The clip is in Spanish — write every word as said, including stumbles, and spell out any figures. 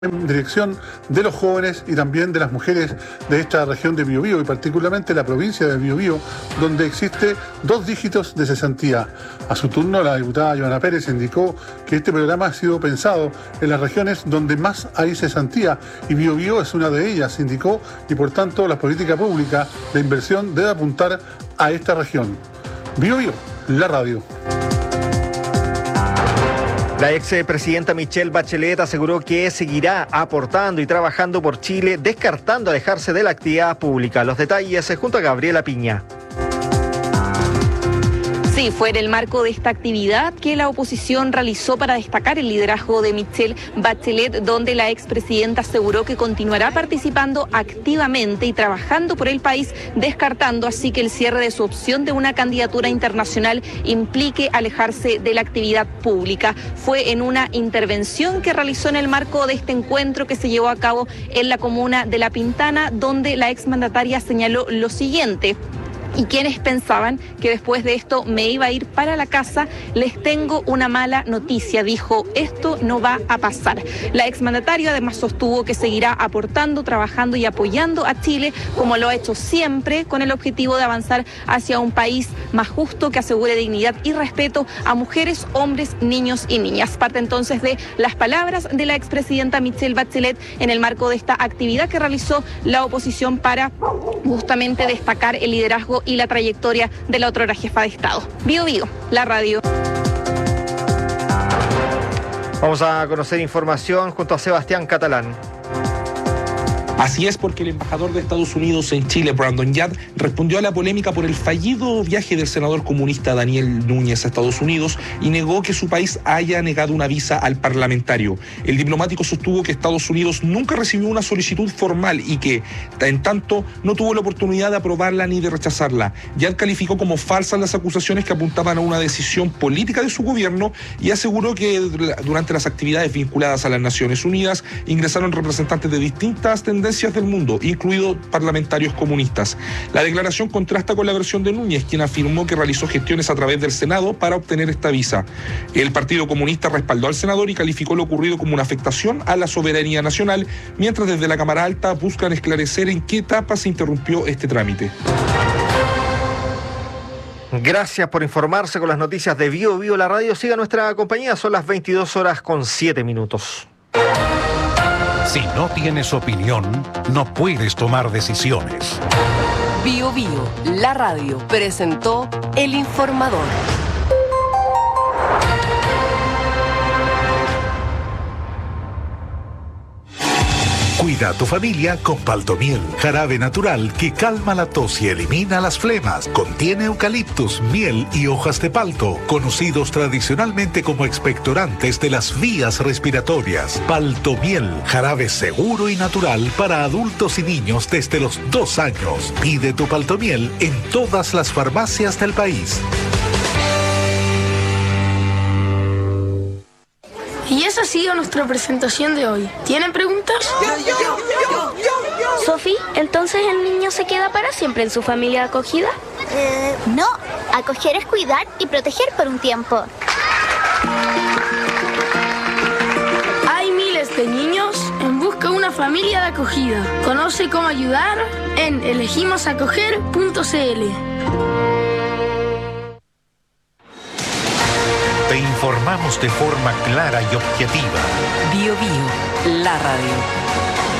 en dirección de los jóvenes y también de las mujeres de esta región de Biobío y particularmente la provincia de Biobío, donde existe dos dígitos de cesantía. A su turno, la diputada Joana Pérez indicó que este programa ha sido pensado en las regiones donde más hay cesantía y Biobío es una de ellas, indicó, y por tanto la política pública de inversión debe apuntar a esta región. Biobío, la radio. La expresidenta Michelle Bachelet aseguró que seguirá aportando y trabajando por Chile, descartando alejarse de la actividad pública. Los detalles junto a Gabriela Piña. Sí, fue en el marco de esta actividad que la oposición realizó para destacar el liderazgo de Michelle Bachelet, donde la expresidenta aseguró que continuará participando activamente y trabajando por el país, descartando así que el cierre de su opción de una candidatura internacional implique alejarse de la actividad pública. Fue en una intervención que realizó en el marco de este encuentro que se llevó a cabo en la comuna de La Pintana, donde la exmandataria señaló lo siguiente: y quienes pensaban que después de esto me iba a ir para la casa, les tengo una mala noticia, dijo, esto no va a pasar. La exmandataria además sostuvo que seguirá aportando, trabajando y apoyando a Chile, como lo ha hecho siempre, con el objetivo de avanzar hacia un país más justo que asegure dignidad y respeto a mujeres, hombres, niños y niñas. Parte entonces de las palabras de la expresidenta Michelle Bachelet en el marco de esta actividad que realizó la oposición para justamente destacar el liderazgo y la trayectoria de la otrora jefa de Estado. Biobío, la radio. Vamos a conocer información junto a Sebastián Catalán. Así es, porque el embajador de Estados Unidos en Chile, Brandon Yard, respondió a la polémica por el fallido viaje del senador comunista Daniel Núñez a Estados Unidos y negó que su país haya negado una visa al parlamentario. El diplomático sostuvo que Estados Unidos nunca recibió una solicitud formal y que, en tanto, no tuvo la oportunidad de aprobarla ni de rechazarla. Yard calificó como falsas las acusaciones que apuntaban a una decisión política de su gobierno y aseguró que durante las actividades vinculadas a las Naciones Unidas ingresaron representantes de distintas tendencias del mundo, incluidos parlamentarios comunistas. La declaración contrasta con la versión de Núñez, quien afirmó que realizó gestiones a través del Senado para obtener esta visa. El Partido Comunista respaldó al senador y calificó lo ocurrido como una afectación a la soberanía nacional, mientras desde la Cámara Alta buscan esclarecer en qué etapa se interrumpió este trámite. Gracias por informarse con las noticias de Biobío, la radio. Siga nuestra compañía, son las veintidós horas con siete minutos. Si no tienes opinión, no puedes tomar decisiones. Biobío, la radio, presentó El Informador. Cuida a tu familia con Paltomiel, jarabe natural que calma la tos y elimina las flemas. Contiene eucaliptus, miel y hojas de palto, conocidos tradicionalmente como expectorantes de las vías respiratorias. Paltomiel, jarabe seguro y natural para adultos y niños desde los dos años. Pide tu Paltomiel en todas las farmacias del país. Y esa ha sido nuestra presentación de hoy. ¿Tienen preguntas? Sofi, ¿entonces el niño se queda para siempre en su familia acogida? Eh, no, acoger es cuidar y proteger por un tiempo. Hay miles de niños en busca de una familia de acogida. Conoce cómo ayudar en elegimos acoger punto c l. Te informamos de forma clara y objetiva. Biobío, la radio.